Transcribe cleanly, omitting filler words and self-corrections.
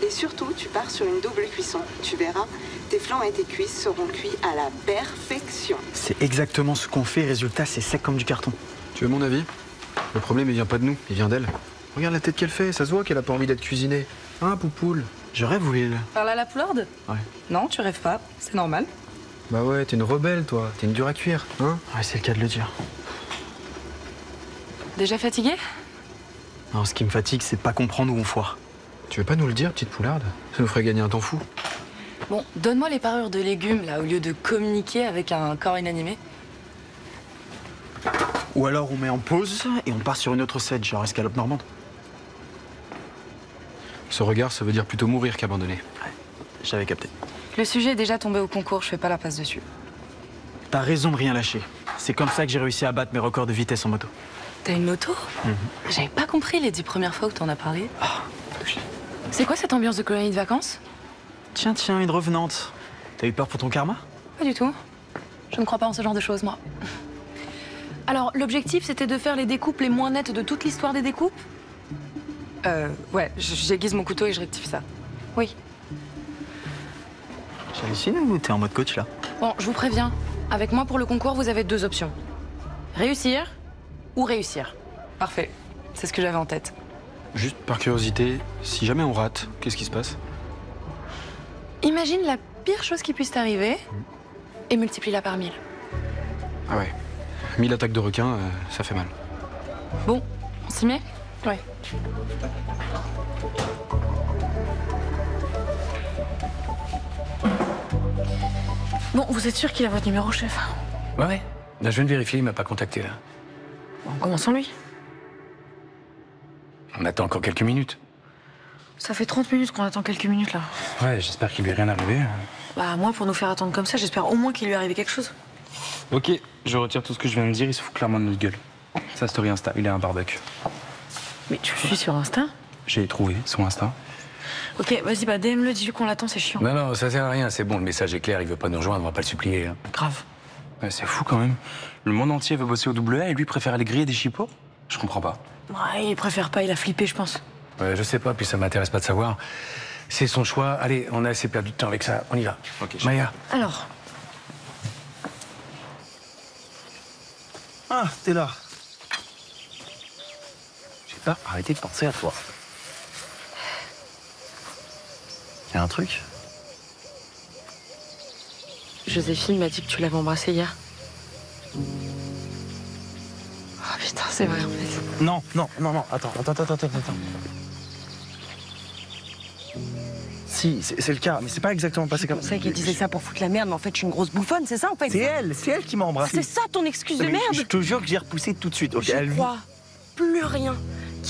Et surtout, tu pars sur une double cuisson. Tu verras, tes flancs et tes cuisses seront cuits à la perfection. C'est exactement ce qu'on fait, résultat, c'est sec comme du carton. Tu veux mon avis? Le problème, il vient pas de nous, il vient d'elle. Regarde la tête qu'elle fait, ça se voit qu'elle a pas envie d'être cuisinée. Hein, Poupoule? Je rêve, Will. Parle à la poularde? Ouais. Non, tu rêves pas, c'est normal. Bah ouais, t'es une rebelle, toi. T'es une dure à cuire, hein? Ouais, c'est le cas de le dire. Déjà fatigué? Non, ce qui me fatigue, c'est de pas comprendre où on foire. Tu veux pas nous le dire, petite poularde? Ça nous ferait gagner un temps fou. Bon, donne-moi les parures de légumes, là, au lieu de communiquer avec un corps inanimé. Ou alors on met en pause et on part sur une autre scène, genre escalope normande. Ce regard, ça veut dire plutôt mourir qu'abandonner. Ouais, j'avais capté. Le sujet est déjà tombé au concours, je fais pas la passe dessus. T'as raison de rien lâcher. C'est comme ça que j'ai réussi à battre mes records de vitesse en moto. T'as une moto? J'avais pas compris les 10 premières fois où t'en as parlé. C'est quoi cette ambiance de colonie de vacances? Tiens, une revenante. T'as eu peur pour ton karma? Pas du tout. Je ne crois pas en ce genre de choses, moi. Alors, l'objectif, c'était de faire les découpes les moins nettes de toute l'histoire des découpes? Ouais, j'aiguise mon couteau et je rectifie ça. Oui. J'hallucine ou t'es en mode coach, là? Bon, je vous préviens. Avec moi, pour le concours, vous avez 2 options. Réussir ou réussir. Parfait. C'est ce que j'avais en tête. Juste par curiosité, si jamais on rate, qu'est-ce qui se passe? Imagine la pire chose qui puisse t'arriver et multiplie-la par 1000. Ah ouais. 1000 attaques de requins, ça fait mal. Bon, on s'y met? Ouais. Bon, vous êtes sûr qu'il a votre numéro, chef? Ouais. Là, je viens de vérifier, il m'a pas contacté, là. Bon, commençons lui. On attend encore quelques minutes. Ça fait 30 minutes qu'on attend quelques minutes, là. Ouais, j'espère qu'il lui est rien arrivé. Bah, moi, pour nous faire attendre comme ça, j'espère au moins qu'il lui est arrivé quelque chose. Ok, je retire tout ce que je viens de dire, il se fout clairement de notre gueule. Sa story Insta, il a un barbecue. Mais tu le suis sur Insta? J'ai trouvé son Insta. Ok, vas-y, bah DM-le, dis-lui qu'on l'attend, c'est chiant. Non, ça sert à rien, c'est bon, le message est clair, il veut pas nous rejoindre, on va pas le supplier. Hein. Grave. Ouais, c'est fou quand même. Le monde entier veut bosser au AA et lui préfère aller griller des chipots? Je comprends pas. Ouais, il préfère pas, il a flippé, je pense. Ouais, je sais pas, puis ça m'intéresse pas de savoir. C'est son choix. Allez, on a assez perdu de temps avec ça, on y va. Ok, Maya. Alors, Ah, t'es là. J'ai pas arrêté de penser à toi. Y'a un truc? Joséphine m'a dit que tu l'avais embrassé hier. Oh putain, c'est vrai en fait. Non, attends. Si, c'est le cas, mais c'est pas exactement passé comme ça. C'est qu'elle disait ça pour foutre la merde, mais en fait, je suis une grosse bouffonne, c'est ça en fait? C'est elle qui m'a embrassé. C'est ça ton excuse de Mais merde? je te jure que j'ai repoussé tout de suite. Ok, Je crois plus rien